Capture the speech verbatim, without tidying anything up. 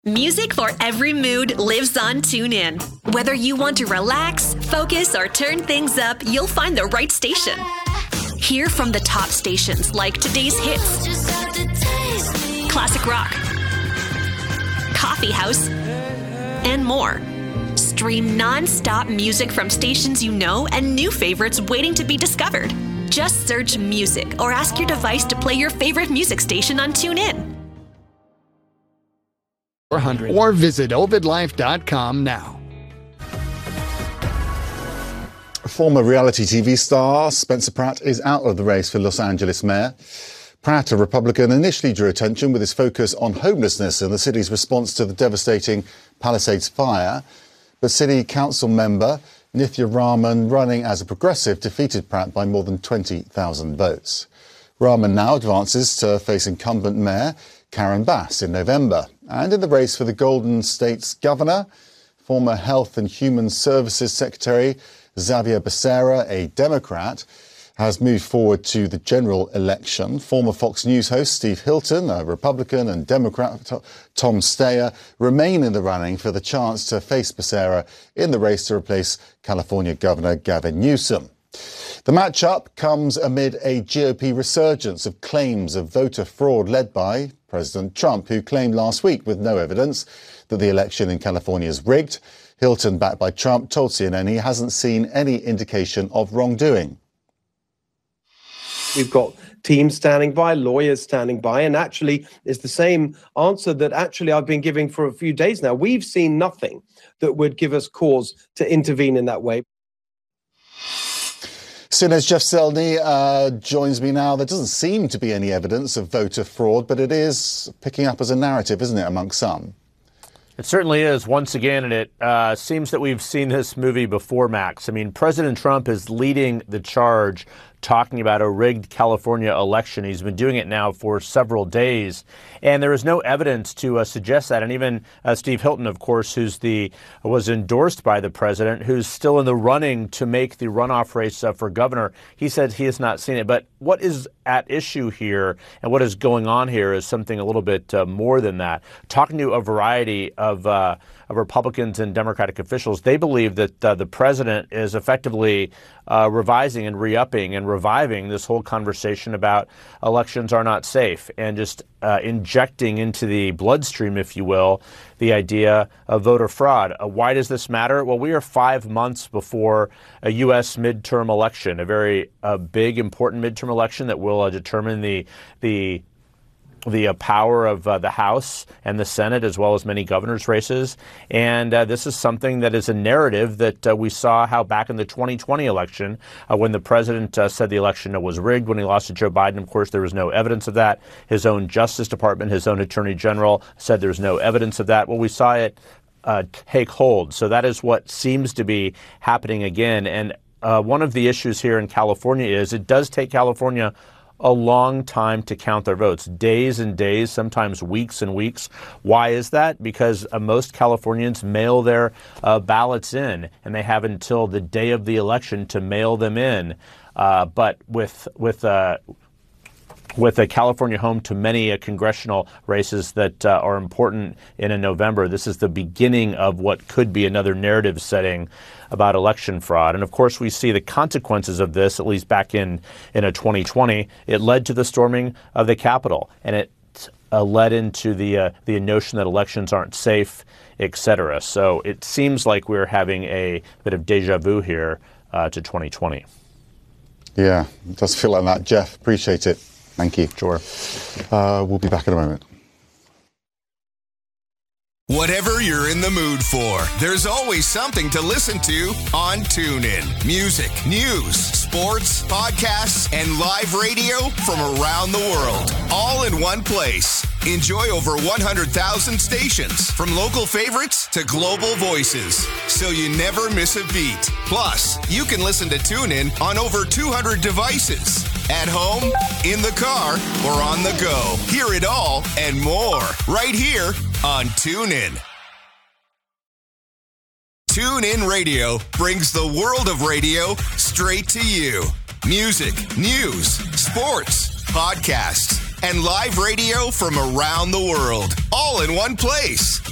Music for every mood lives on TuneIn. Whether you want to relax, focus, or turn things up, you'll find the right station. Hear from the top stations like today's hits, classic rock, coffee house, and more. Stream non-stop music from stations you know and new favorites waiting to be discovered. Just search music or ask your device to play your favorite music station on TuneIn. Or visit ovid life dot com now. Former reality T V star Spencer Pratt is out of the race for Los Angeles mayor. Pratt, a Republican, initially drew attention with his focus on homelessness and the city's response to the devastating Palisades fire. But City Council member Nithya Raman, running as a progressive, defeated Pratt by more than twenty thousand votes. Raman now advances to face incumbent mayor Karen Bass in November. And in the race for the Golden State's governor, former Health and Human Services Secretary Xavier Becerra, a Democrat, has moved forward to the general election. Former Fox News host Steve Hilton, a Republican, and Democrat Tom Steyer remain in the running for the chance to face Becerra in the race to replace California Governor Gavin Newsom. The matchup comes amid a G O P resurgence of claims of voter fraud led by President Trump, who claimed last week with no evidence that the election in California is rigged. Hilton, backed by Trump, told C N N he hasn't seen any indication of wrongdoing. We've got teams standing by, lawyers standing by, and actually it's the same answer that actually I've been giving for a few days now. We've seen nothing that would give us cause to intervene in that way. C N N's Jeff Selny uh, joins me now. There doesn't seem to be any evidence of voter fraud, but it is picking up as a narrative, isn't it, amongst some? It certainly is, once again, and it uh, seems that we've seen this movie before, Max. I mean, President Trump is leading the charge talking about a rigged California election. He's been doing it now for several days, and there is no evidence to uh, suggest that. And even uh, Steve Hilton, of course, who's the was endorsed by the president, who's still in the running to make the runoff race uh, for governor, he said he has not seen it. But what is at issue here and what is going on here is something a little bit uh, more than that. Talking to a variety of uh, of Republicans and Democratic officials, they believe that uh, the president is effectively uh, revising and re-upping and reviving this whole conversation about elections are not safe and just uh, injecting into the bloodstream, if you will, the idea of voter fraud. Uh, why does this matter? Well, we are five months before a U S midterm election, a very uh, big, important midterm election that will uh, determine the the the uh, power of uh, the House and the Senate, as well as many governor's races. And uh, this is something that is a narrative that uh, we saw how back in the twenty twenty election, uh, when the president uh, said the election was rigged when he lost to Joe Biden. Of course, there was no evidence of that. His own Justice Department, his own Attorney General said there's no evidence of that. Well, we saw it uh, take hold. So that is what seems to be happening again. And uh, one of the issues here in California is it does take California a long time to count their votes, days and days, sometimes weeks and weeks. Why is that? Because uh, most Californians mail their uh, ballots in, and they have until the day of the election to mail them in. Uh, but with with uh, with a California home to many uh, congressional races that uh, are important in a November, this is the beginning of what could be another narrative setting about election fraud. And of course, we see the consequences of this, at least back in, in a twenty twenty. It led to the storming of the Capitol, and it uh, led into the uh, the notion that elections aren't safe, et cetera. So it seems like we're having a bit of deja vu here uh, to twenty twenty. Yeah, it does feel like that. Jeff, appreciate it. Thank you. Sure. Uh, we'll be back in a moment. Whatever you're in the mood for, there's always something to listen to on TuneIn. Music, news, sports, podcasts, and live radio from around the world, all in one place. Enjoy over one hundred thousand stations, from local favorites to global voices, so you never miss a beat. Plus, you can listen to TuneIn on over two hundred devices, at home, in the car, or on the go. Hear it all and more right here on TuneIn. TuneIn Radio brings the world of radio straight to you. Music, news, sports, podcasts, and live radio from around the world, all in one place.